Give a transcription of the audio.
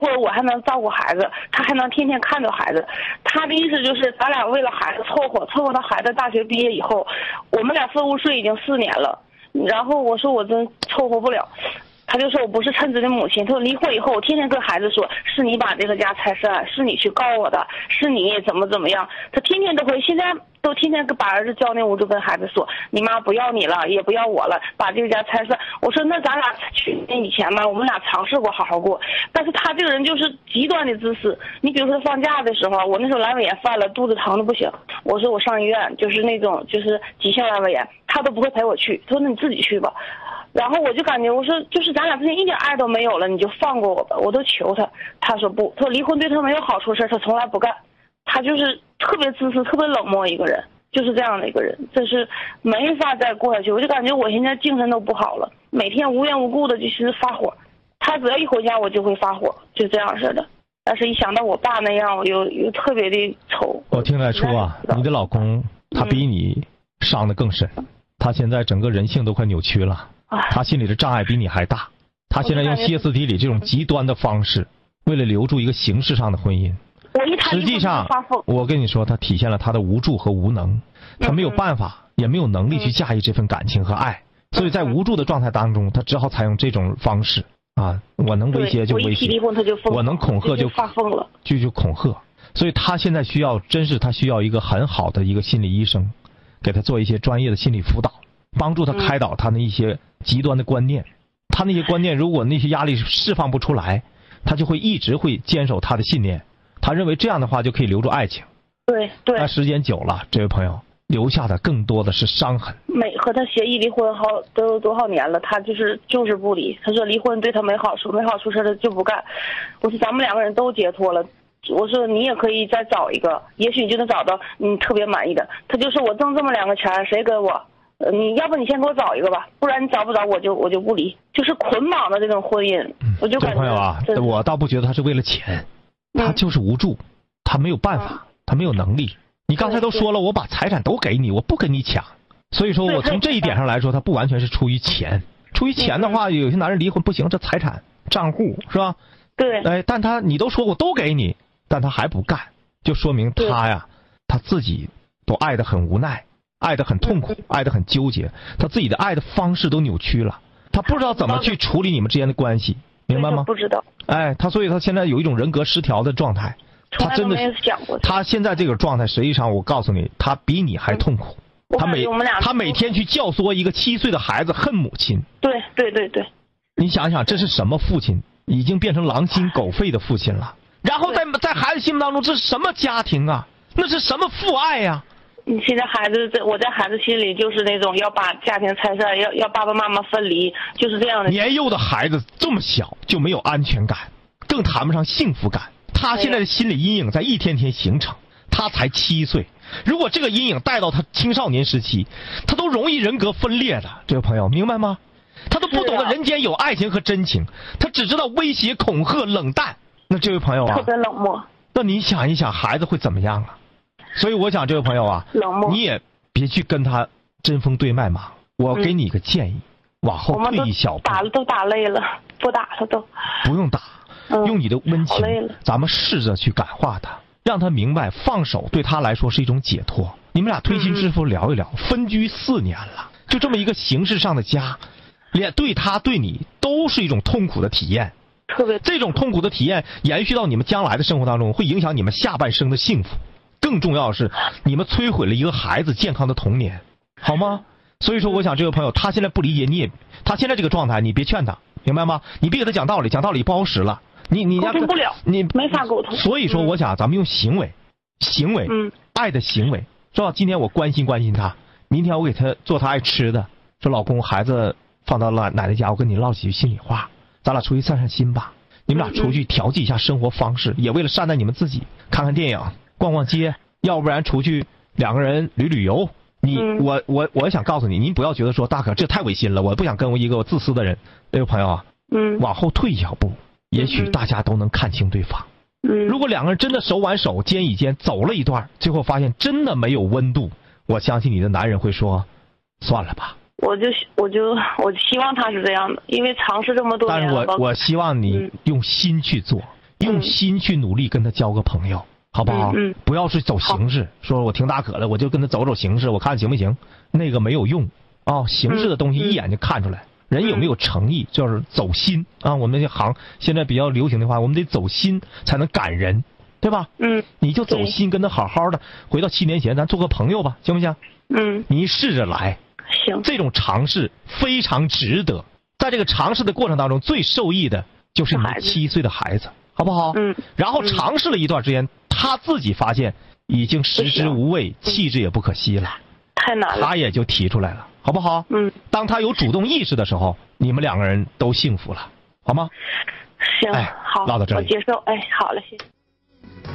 或者我还能照顾孩子，他还能天天看着孩子。他的意思就是咱俩为了孩子凑合到孩子大学毕业以后，我们俩分屋睡已经4年了。然后我说我真凑合不了，他就说我不是称职的母亲。他说离婚以后，我天天跟孩子说是你把这个家拆散，是你去告我的，是你怎么样。他天天都会，现在都天天把儿子叫那屋，就跟孩子说你妈不要你了，也不要我了，把这个家拆散。我说那咱俩去年以前吧，我们俩尝试过好好过，但是他这个人就是极端的自私。你比如说放假的时候，我那时候阑尾炎犯了，肚子疼的不行，我说我上医院，就是那种就是急性阑尾炎，他都不会陪我去，他说那你自己去吧。然后我就感觉我说就是咱俩之间一点爱都没有了，你就放过我吧，我都求他。他说不，他说离婚对他没有好处事，他从来不干。他就是特别自私特别冷漠一个人，就是这样的一个人，真是没法再过下去。我就感觉我现在精神都不好了，每天无缘无故的就是发火，他只要一回家我就会发火，就这样似的。但是一想到我爸那样，我又特别的愁。 我听来说啊，你的老公他比你伤得更深，他现在整个人性都快扭曲了，他心里的障碍比你还大。他现在用歇斯底里这种极端的方式，为了留住一个形式上的婚姻，实际上我跟你说，他体现了他的无助和无能，他没有办法也没有能力去驾驭这份感情和爱，所以在无助的状态当中，他只好采用这种方式啊，我能威胁就威胁，我能恐吓就发疯了， 就恐吓。所以他现在需要，真是他需要一个很好的一个心理医生，给他做一些专业的心理辅导，帮助他开导他那一些极端的观念。他那些观念，如果那些压力释放不出来，他就会一直会坚守他的信念。他认为这样的话就可以留住爱情。 对。 那时间久了，这位朋友留下的更多的是伤痕。 和他协议离婚都有多少年了，他就是不离。他说离婚对他没好处，没好处事他就不干。我说咱们2个人都解脱了，我说你也可以再找一个，也许你就能找到你特别满意的。他就说我挣这么2个钱，谁跟我？你要不你先给我找一个吧，不然你找不着我就不离。就是捆绑的这种婚姻，我就感觉。 这朋友啊，我倒不觉得他是为了钱，他就是无助，他没有办法，他没有能力。你刚才都说了，我把财产都给你，我不跟你抢。所以说我从这一点上来说，他不完全是出于钱。出于钱的话，有些男人离婚不行，这财产账户是吧？ 对。 哎，但你都说我都给你，但他还不干，就说明他呀，他自己都爱得很无奈，爱得很痛苦，爱得很纠结，他自己的爱的方式都扭曲了，他不知道怎么去处理你们之间的关系，明白吗？ 不知道。 哎，所以他现在有一种人格失调的状态。他真的是，他现在这个状态，实际上我告诉你，他比你还痛苦。他每天去教唆一个7岁的孩子恨母亲。 对。 你想想，这是什么父亲？已经变成狼心狗肺的父亲了。然后在孩子心目当中，这是什么家庭啊？那是什么父爱呀？ 你现在我在孩子心里就是那种要把家庭拆散，要爸爸妈妈分离，就是这样的。 年幼的孩子这么小就没有安全感，更谈不上幸福感。他现在的心理阴影在一天天形成。他才7岁，如果这个阴影带到他青少年时期，他都容易人格分裂的。这位朋友明白吗？他都不懂得人间有爱情和真情，他只知道威胁、恐吓、冷淡。那这位朋友啊， 特别冷漠。 那你想一想，孩子会怎么样啊？所以我想，这位朋友啊， 冷漠， 你也别去跟他针锋对麦嘛。我给你一个建议，往后退一小步。 都打累了，不打他都。 不用打，用你的温情，咱们试着去感化他，让他明白放手对他来说是一种解脱。你们俩推心置腹聊一聊，分居4年了，就这么一个形式上的家，连对他对你都是一种痛苦的体验。这种痛苦的体验延续到你们将来的生活当中，会影响你们下半生的幸福。更重要的是，你们摧毁了一个孩子健康的童年，好吗？所以说，我想这位朋友他现在不理解，他现在这个状态，你别劝他，明白吗？你别给他讲道理，讲道理不好使了。你沟通不了， 你没法沟通。 所以说，我想咱们用行为，爱的行为，是吧？今天我关心关心他，明天我给他做他爱吃的，说老公，孩子放到了奶奶家，我跟你唠几句心里话，咱俩出去散散心吧。你们俩出去调剂一下生活方式，也为了善待你们自己，看看电影，逛逛街，要不然出去2个人旅游。我想告诉你，您不要觉得说大可这太违心了，我不想跟一个自私的人。这位朋友啊，往后退一小步，也许大家都能看清对方。如果2个人真的手挽手肩与肩走了一段，最后发现真的没有温度，我相信你的男人会说算了吧。 我希望他是这样的，因为尝试这么多年了。 但是我希望你用心去做， 用心去努力跟他交个朋友，好不好？不要是走形式，说我挺大可的，我就跟他走走形式，我看行不行？那个没有用啊，形式的东西一眼就看出来。人有没有诚意，就是走心啊！我们这行现在比较流行的话，我们得走心才能感人，对吧？你就走心，跟他好好的，回到7年前，咱做个朋友吧，行不行？你试着来， 行。这种尝试非常值得，在这个尝试的过程当中，最受益的就是你7岁的孩子，好不好？然后尝试了一段时间，他自己发现已经食之无味，弃之也不可惜了， 太难了， 他也就提出来了。好不好？当他有主动意识的时候，你们2个人都幸福了，好吗？ 行，好， 唠到这里， 我接受。好了，谢谢。